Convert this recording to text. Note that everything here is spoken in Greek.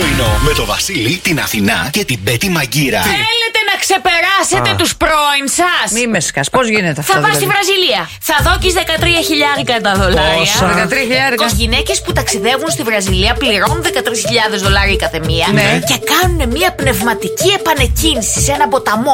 πρωινό με το Βασίλη, την Αθηνά και την Πέτη Μαγκύρα. Θέλετε να ξεπεράσετε τους πρώην σας? Μη με σκάς, πώς γίνεται αυτό? Θα πας στη Βραζιλία. Θα δώκεις 13.000 τα δολάρια. 13.000. Οι γυναίκες που ταξιδεύουν στη Βραζιλία πληρώνουν 13.000 δολάρια κάθε μία. Ναι. Και κάνουν μια πνευματική επανεκκίνηση σε ένα ποταμό